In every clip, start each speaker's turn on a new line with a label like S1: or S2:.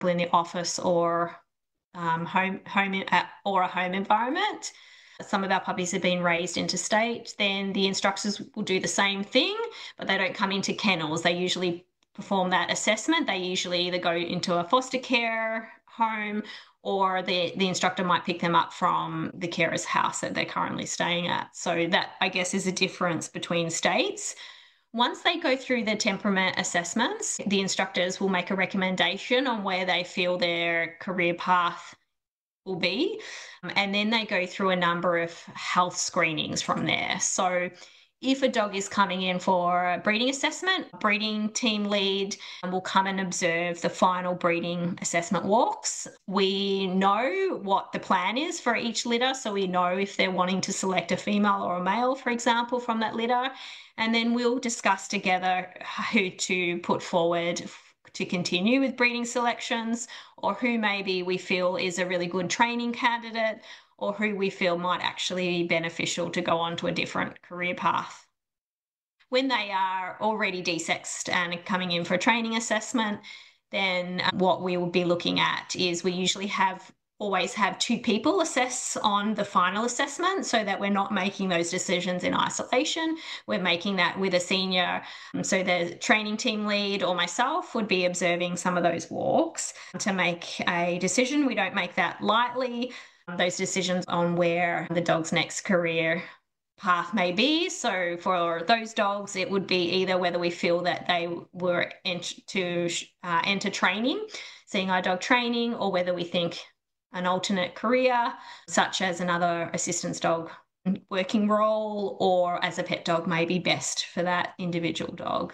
S1: in the office or or a home environment. Some of our puppies have been raised interstate, then the instructors will do the same thing, but they don't come into kennels. They usually perform that assessment. They usually either go into a foster care home, or the instructor might pick them up from the carer's house that they're currently staying at. So that, I guess, is a difference between states. Once they go through the temperament assessments, the instructors will make a recommendation on where they feel their career path will be. And then they go through a number of health screenings from there. So if a dog is coming in for a breeding assessment, breeding team lead will come and observe the final breeding assessment walks. We know what the plan is for each litter, so we know if they're wanting to select a female or a male, for example, from that litter. And then we'll discuss together who to put forward to continue with breeding selections, or who maybe we feel is a really good training candidate, or who we feel might actually be beneficial to go on to a different career path. When they are already desexed and coming in for a training assessment, then what we will be looking at is we usually always have two people assess on the final assessment, so that we're not making those decisions in isolation. We're making that with a senior. So the training team lead or myself would be observing some of those walks to make a decision. We don't make that lightly. Those decisions on where the dog's next career path may be. So for those dogs, it would be either whether we feel that they were to enter training, seeing eye dog training, or whether we think an alternate career, such as another assistance dog working role, or as a pet dog may be best for that individual dog.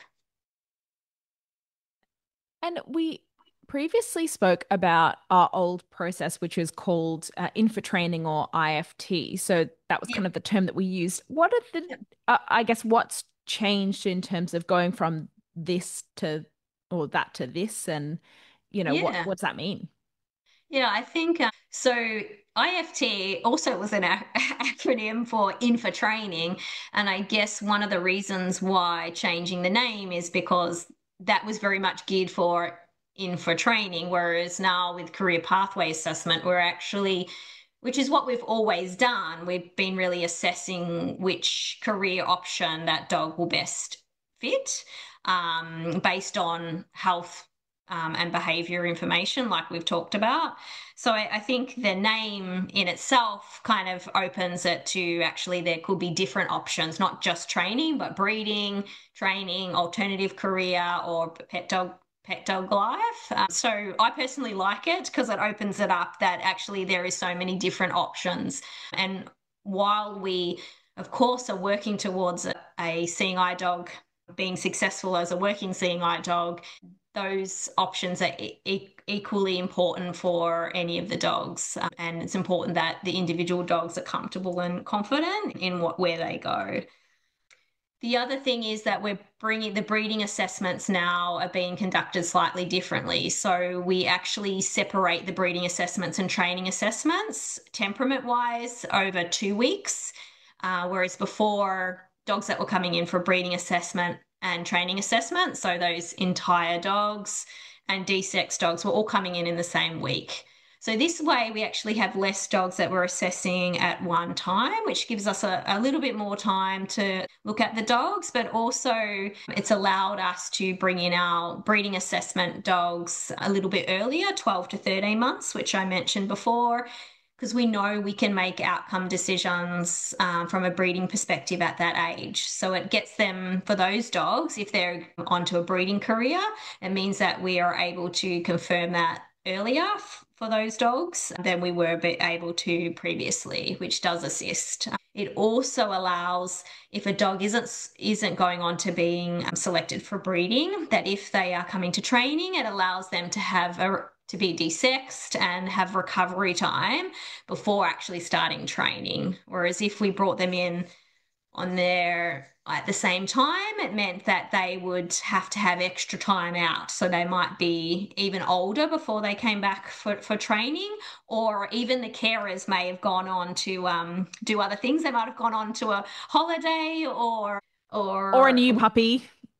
S2: And we previously spoke about our old process, which was called infotraining or IFT. So that was
S1: Yep.
S2: kind of the term that we used. What are the,
S1: Yep.
S2: I guess, what's changed in terms of going from this to, or that to this, and
S1: Yeah.
S2: what's that mean?
S1: Yeah, I think so. IFT also was an acronym for info training. And I guess one of the reasons why changing the name is because that was very much geared for info training, whereas now with career pathway assessment, we're actually, which is what we've always done, we've been really assessing which career option that dog will best fit based on health and behavior information, like we've talked about. So I think the name in itself kind of opens it to actually there could be different options, not just training, but breeding, training, alternative career, or pet dog life. So I personally like it because it opens it up that actually there is so many different options. And while we, of course, are working towards a seeing eye dog being successful as a working seeing eye dog, those options are equally important for any of the dogs. And it's important that the individual dogs are comfortable and confident in where they go. The other thing is that we're bringing the breeding assessments now are being conducted slightly differently. So we actually separate the breeding assessments and training assessments temperament wise over 2 weeks. Whereas before, dogs that were coming in for breeding assessment and training assessment, so those entire dogs and D-sex dogs were all coming in the same week. So this way we actually have less dogs that we're assessing at one time, which gives us a little bit more time to look at the dogs, but also it's allowed us to bring in our breeding assessment dogs a little bit earlier, 12 to 13 months, which I mentioned before, because we know we can make outcome decisions from a breeding perspective at that age. So it gets them, for those dogs, if they're onto a breeding career, it means that we are able to confirm that earlier for those dogs than we were able to previously, which does assist. It also allows, if a dog isn't going on to being selected for breeding, that if they are coming to training, it allows them to have to be desexed and have recovery time before actually starting training. Whereas if we brought them in on their at the same time, it meant that they would have to have extra time out. So they might be even older before they came back for training, or even the carers may have gone on to do other things. They might have gone on to a holiday
S2: Or a
S1: or
S2: new puppy.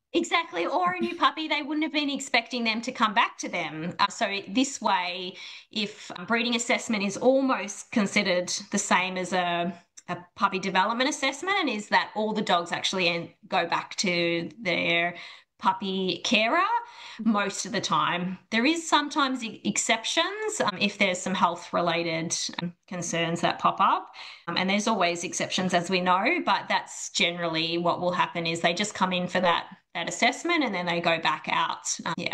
S1: Exactly, or a new puppy, they wouldn't have been expecting them to come back to them. So this way, if breeding assessment is almost considered the same as a puppy development assessment, is that all the dogs actually go back to their puppy carer most of the time. There is sometimes exceptions if there's some health related concerns that pop up. And there's always exceptions, as we know, but that's generally what will happen is they just come in for that assessment and then they go back out. Yeah.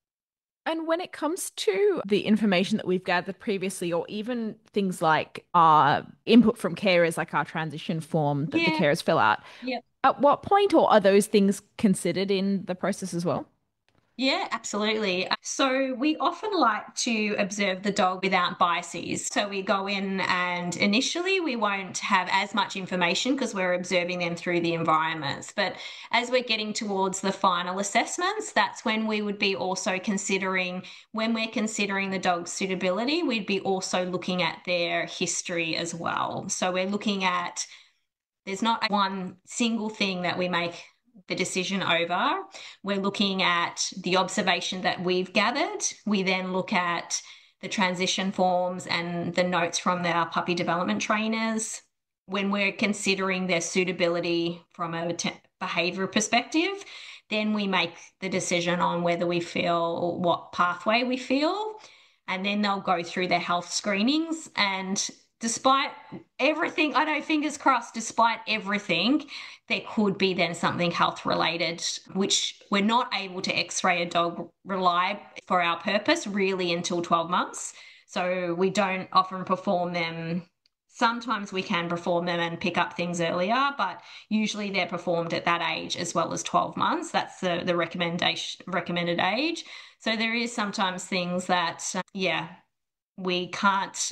S2: And when it comes to the information that we've gathered previously, or even things like our input from carers, like our transition form that the
S1: Yeah.
S2: carers fill out,
S1: Yeah.
S2: at what point, or are those things considered in the process as well?
S1: Yeah, absolutely. So we often like to observe the dog without biases. So we go in and initially we won't have as much information because we're observing them through the environments. But as we're getting towards the final assessments, that's when we would be also considering, when we're considering the dog's suitability, we'd be also looking at their history as well. So we're looking at, there's not one single thing that we make the decision over. We're looking at the observation that we've gathered. We then look at the transition forms and the notes from our puppy development trainers. When we're considering their suitability from a behaviour perspective, then we make the decision on whether we feel, what pathway we feel. And then they'll go through their health screenings. And despite everything, I know, fingers crossed, despite everything, there could be then something health related, which we're not able to x-ray a dog reliably for our purpose really until 12 months. So we don't often perform them. Sometimes we can perform them and pick up things earlier, but usually they're performed at that age as well as 12 months. That's the recommended age. So there is sometimes things that, yeah, we can't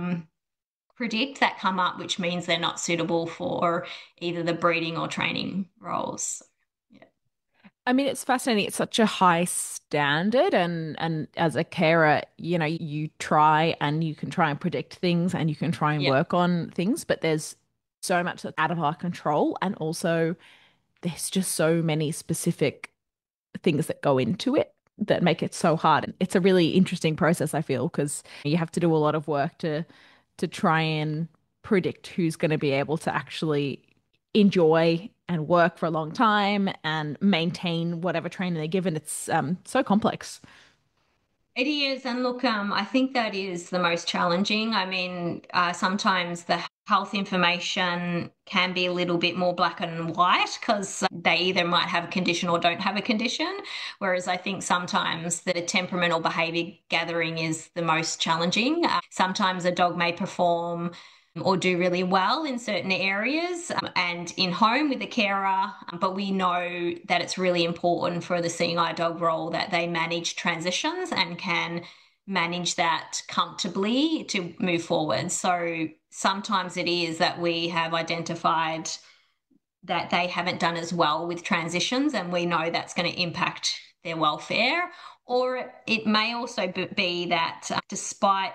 S1: predict that come up, which means they're not suitable for either the breeding or training roles. Yeah.
S2: I mean, it's fascinating. It's such a high standard, and as a carer, you try and you can try and predict things and you can try and
S1: Yeah.
S2: work on things, but there's so much that's out of our control, and also there's just so many specific things that go into it that make it so hard. It's a really interesting process, I feel, because you have to do a lot of work to try and predict who's going to be able to actually enjoy and work for a long time and maintain whatever training they're given. It's so complex.
S1: It is, and look, I think that is the most challenging. I mean, sometimes the health information can be a little bit more black and white because they either might have a condition or don't have a condition. Whereas I think sometimes the temperamental behaviour gathering is the most challenging. Sometimes a dog may perform or do really well in certain areas and in home with the carer. But we know that it's really important for the seeing eye dog role that they manage transitions and can manage that comfortably to move forward. So sometimes it is that we have identified that they haven't done as well with transitions, and we know that's going to impact their welfare. Or it may also be that despite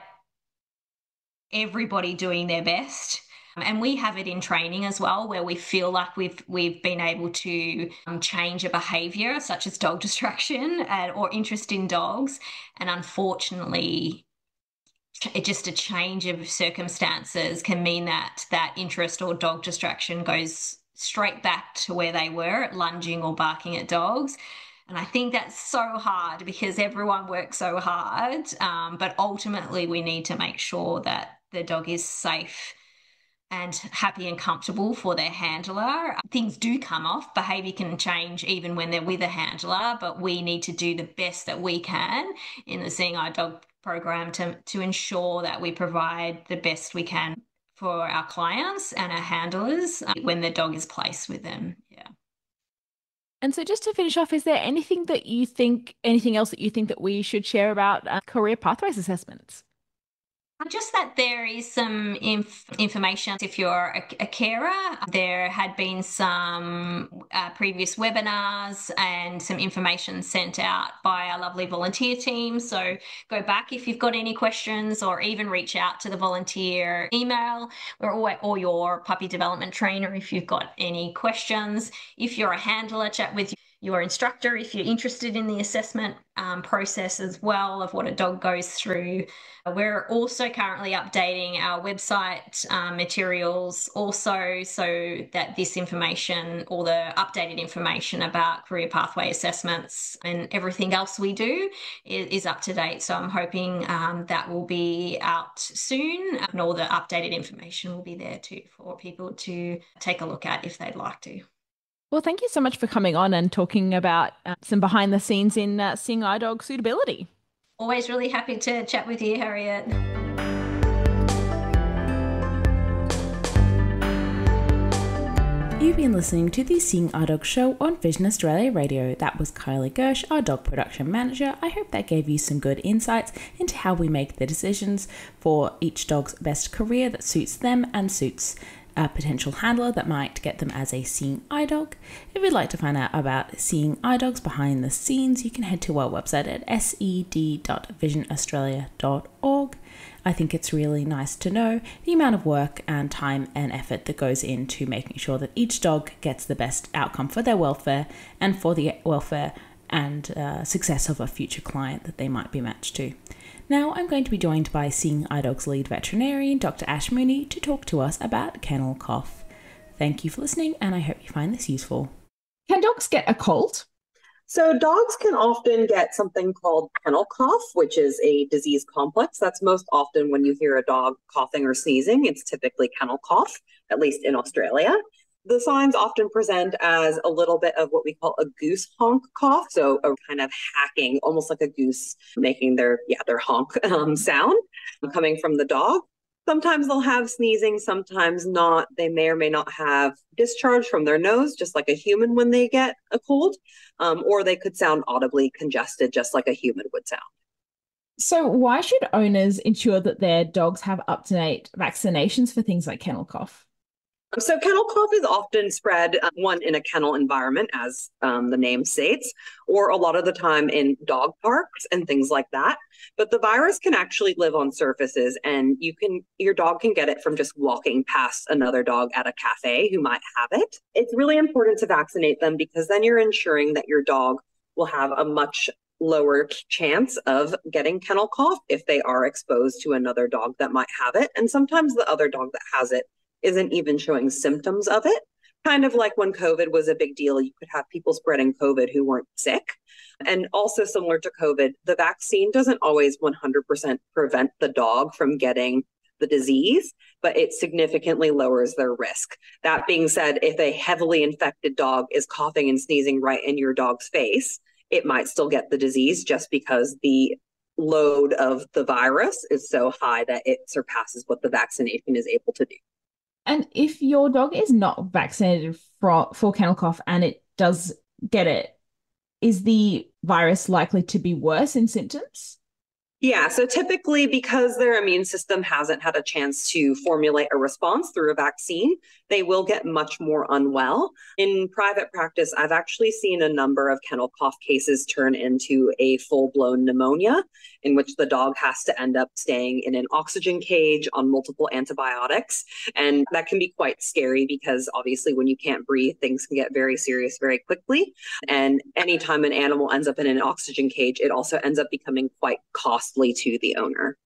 S1: everybody doing their best. And we have it in training as well, where we feel like we've been able to change a behaviour such as dog distraction or interest in dogs. And unfortunately, just a change of circumstances can mean that that interest or dog distraction goes straight back to where they were at lunging or barking at dogs. And I think that's so hard because everyone works so hard. But ultimately, we need to make sure that the dog is safe and happy and comfortable for their handler. Things do come off. Behavior can change even when they're with a handler, but we need to do the best that we can in the Seeing Eye Dog program to ensure that we provide the best we can for our clients and our handlers when the dog is placed with them. Yeah.
S2: And so just to finish off, is there anything else that you think that we should share about career pathways assessments?
S1: Just that there is some information if you're a carer. There had been some previous webinars and some information sent out by our lovely volunteer team. So go back if you've got any questions, or even reach out to the volunteer email or your puppy development trainer if you've got any questions. If you're a handler, chat with your instructor if you're interested in the assessment process as well of what a dog goes through. We're also currently updating our website materials also, so that this information, all the updated information about career pathway assessments and everything else we do is up to date. So I'm hoping that will be out soon, and all the updated information will be there too for people to take a look at if they'd like to.
S2: Well, thank you so much for coming on and talking about some behind the scenes in seeing eye dog suitability.
S1: Always really happy to chat with you, Harriet.
S3: You've been listening to the Seeing Eye Dog show on Vision Australia Radio. That was Kylie Gersh, our dog production manager. I hope that gave you some good insights into how we make the decisions for each dog's best career that suits them and suits a potential handler that might get them as a seeing eye dog. If you'd like to find out about seeing eye dogs behind the scenes, you can head to our website at sed.visionaustralia.org. I think it's really nice to know the amount of work and time and effort that goes into making sure that each dog gets the best outcome for their welfare and for the welfare and success of a future client that they might be matched to. Now I'm going to be joined by Seeing Eye Dog's lead veterinarian, Dr. Ash Mooney, to talk to us about kennel cough. Thank you for listening, and I hope you find this useful.
S2: Can dogs get a cold?
S4: So dogs can often get something called kennel cough, which is a disease complex. That's most often when you hear a dog coughing or sneezing. It's typically kennel cough, at least in Australia. The signs often present as a little bit of what we call a goose honk cough. So a kind of hacking, almost like a goose making their honk sound coming from the dog. Sometimes they'll have sneezing, sometimes not. They may or may not have discharge from their nose, just like a human when they get a cold, or they could sound audibly congested, just like a human would sound.
S2: So why should owners ensure that their dogs have up-to-date vaccinations for things like kennel cough?
S4: So kennel cough is often spread, one, in a kennel environment, as the name states, or a lot of the time in dog parks and things like that. But the virus can actually live on surfaces, and your dog can get it from just walking past another dog at a cafe who might have it. It's really important to vaccinate them because then you're ensuring that your dog will have a much lower chance of getting kennel cough if they are exposed to another dog that might have it. And sometimes the other dog that has it isn't even showing symptoms of it. Kind of like when COVID was a big deal, you could have people spreading COVID who weren't sick. And also similar to COVID, the vaccine doesn't always 100% prevent the dog from getting the disease, but it significantly lowers their risk. That being said, if a heavily infected dog is coughing and sneezing right in your dog's face, it might still get the disease just because the load of the virus is so high that it surpasses what the vaccination is able to do.
S2: And if your dog is not vaccinated for kennel cough and it does get it, is the virus likely to be worse in symptoms?
S4: Yeah, so typically because their immune system hasn't had a chance to formulate a response through a vaccine, they will get much more unwell. In private practice, I've actually seen a number of kennel cough cases turn into a full-blown pneumonia, in which the dog has to end up staying in an oxygen cage on multiple antibiotics. And that can be quite scary because obviously when you can't breathe, things can get very serious very quickly. And anytime an animal ends up in an oxygen cage, it also ends up becoming quite costly to the owner.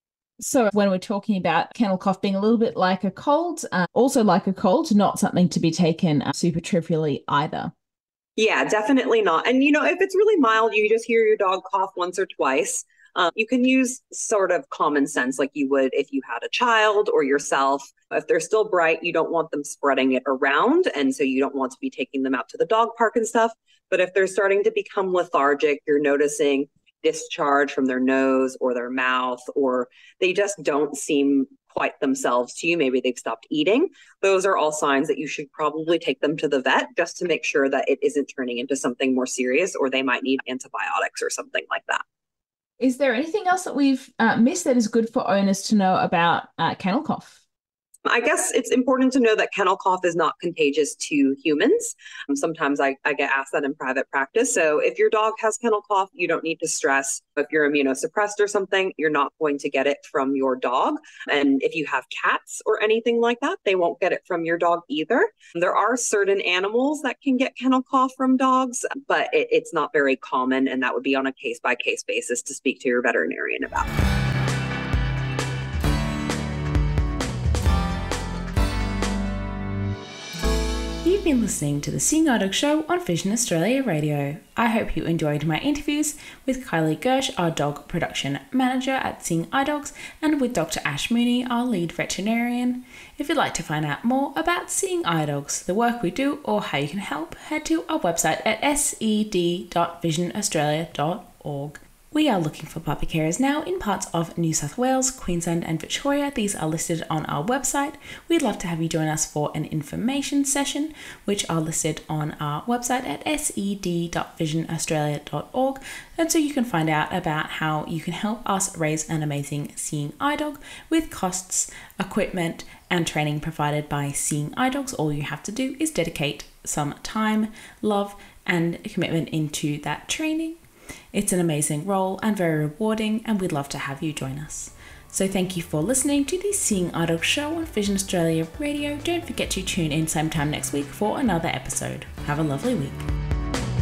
S2: So when we're talking about kennel cough being a little bit like a cold, also like a cold, not something to be taken super trivially either.
S4: Yeah, definitely not. And, if it's really mild, you just hear your dog cough once or twice. You can use sort of common sense like you would if you had a child or yourself. If they're still bright, you don't want them spreading it around. And so you don't want to be taking them out to the dog park and stuff. But if they're starting to become lethargic, you're noticing discharge from their nose or their mouth, or they just don't seem quite themselves to you. Maybe they've stopped eating. Those are all signs that you should probably take them to the vet just to make sure that it isn't turning into something more serious, or they might need antibiotics or something like that.
S2: Is there anything else that we've missed that is good for owners to know about kennel cough?
S4: I guess it's important to know that kennel cough is not contagious to humans. Sometimes I get asked that in private practice. So if your dog has kennel cough, you don't need to stress. If you're immunosuppressed or something, you're not going to get it from your dog. And if you have cats or anything like that, they won't get it from your dog either. There are certain animals that can get kennel cough from dogs, but it's not very common. And that would be on a case-by-case basis to speak to your veterinarian about.
S3: You've been listening to the Seeing Eye Dog Show on Vision Australia Radio. I hope you enjoyed my interviews with Kylie Gersh, our dog production manager at Seeing Eye Dogs, and with Dr. Ash Mooney, our lead veterinarian. If you'd like to find out more about Seeing Eye Dogs, the work we do, or how you can help, head to our website at sed.visionaustralia.org. We are looking for puppy carers now in parts of New South Wales, Queensland and Victoria. These are listed on our website. We'd love to have you join us for an information session, which are listed on our website at sed.visionaustralia.org. And so you can find out about how you can help us raise an amazing Seeing Eye Dog with costs, equipment and training provided by Seeing Eye Dogs. All you have to do is dedicate some time, love and commitment into that training. It's an amazing role and very rewarding, and we'd love to have you join us. So thank you for listening to the Seeing Eye Dog Show on Vision Australia Radio. Don't forget to tune in same time next week for another episode. Have a lovely week.